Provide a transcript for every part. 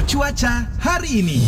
cuaca hari ini.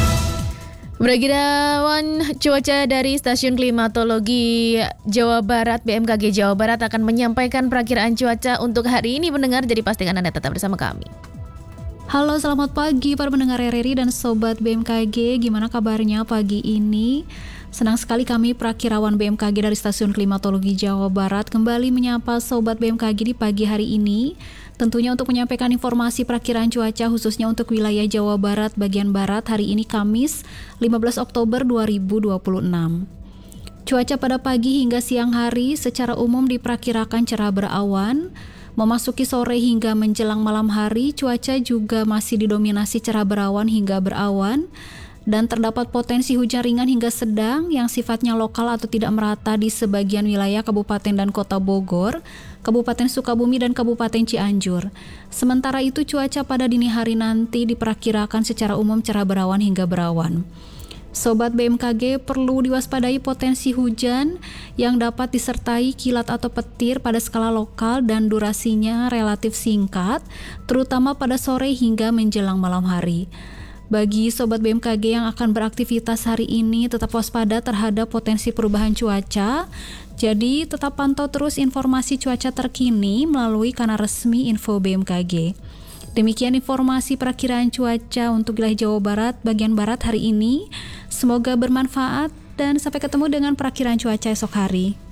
Berawan cuaca dari Stasiun Klimatologi Jawa Barat BMKG Jawa Barat akan menyampaikan perakiraan cuaca untuk hari ini pendengar, jadi pastikan Anda tetap bersama kami. Halo, selamat pagi para pendengar RRI dan Sobat BMKG. Gimana kabarnya pagi ini? Senang sekali kami perakirawan BMKG dari Stasiun Klimatologi Jawa Barat kembali menyapa Sobat BMKG di pagi hari ini. Tentunya untuk menyampaikan informasi perakiraan cuaca khususnya untuk wilayah Jawa Barat bagian Barat hari ini Kamis 15 Oktober 2026. Cuaca pada pagi hingga siang hari secara umum diperkirakan cerah berawan. Memasuki sore hingga menjelang malam hari, cuaca juga masih didominasi cerah berawan hingga berawan dan terdapat potensi hujan ringan hingga sedang yang sifatnya lokal atau tidak merata di sebagian wilayah Kabupaten dan Kota Bogor, Kabupaten Sukabumi dan Kabupaten Cianjur. Sementara itu cuaca pada dini hari nanti diperkirakan secara umum cerah berawan hingga berawan. Sobat BMKG perlu diwaspadai potensi hujan yang dapat disertai kilat atau petir pada skala lokal dan durasinya relatif singkat, terutama pada sore hingga menjelang malam hari. Bagi Sobat BMKG yang akan beraktivitas hari ini, tetap waspada terhadap potensi perubahan cuaca. Jadi tetap pantau terus informasi cuaca terkini melalui kanal resmi Info BMKG. Demikian informasi perakiraan cuaca untuk wilayah Jawa Barat bagian Barat hari ini. Semoga bermanfaat dan sampai ketemu dengan perakiraan cuaca esok hari.